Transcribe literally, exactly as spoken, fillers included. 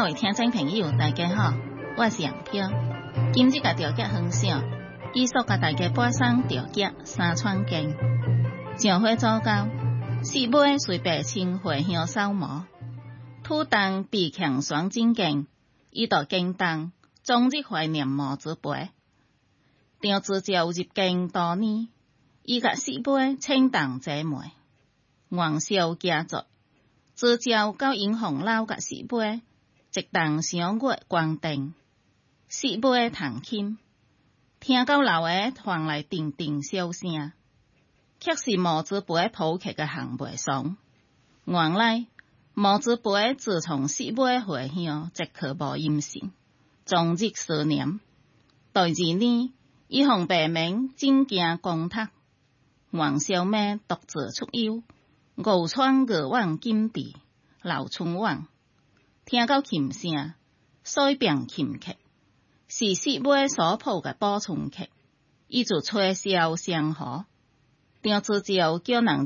位聽眾朋友，大家好，我是楊飄。今日嘅調解分享，繼續甲大家播送調解三串經。上回早教，四尾隨白青回鄉掃毛，土當被強雙真經，伊度經當終日懷念毛子輩。張之照入京多年，伊甲四尾稱當姐妹，元宵佳作。之照到因紅老甲四尾，一當相月光燈，四尾彈琴，聽到老個傳來叮叮笑聲，卻是毛子輩譜曲個行袂爽。原來毛子輩自從四尾回鄉，即可無音信，終日思念。第二年，伊向爸明進京公讀，元宵暝獨自出遊。吳川過往金碧，老春晚，聽到琴聲，所以變琴曲，是四尾所譜嘅補充曲，伊就吹簫相和。張之照叫人